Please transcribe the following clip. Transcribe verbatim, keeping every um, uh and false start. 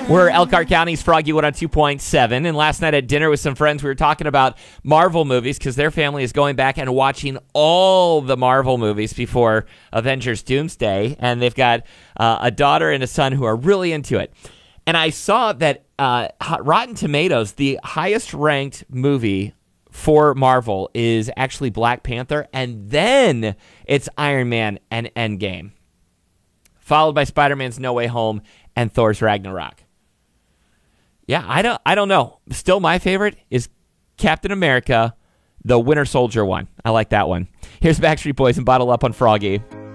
We're Elkhart County's Froggy one oh two point seven, and last night at dinner with some friends, we were talking about Marvel movies because their family is going back and watching all the Marvel movies before Avengers Doomsday, and they've got uh, a daughter and a son who are really into it. And I saw that uh, Rotten Tomatoes, the highest-ranked movie for Marvel, is actually Black Panther, and then it's Iron Man and Endgame, followed by Spider-Man's No Way Home and Thor's Ragnarok. Yeah, I don't I don't know. Still, my favorite is Captain America, the Winter Soldier one. I like that one. Here's Backstreet Boys and Bottle Up on Froggy.